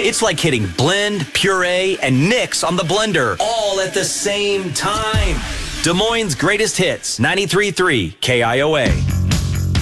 It's like hitting blend, puree, and mix on the blender all at the same time. Des Moines' greatest hits, 93.3 KIOA.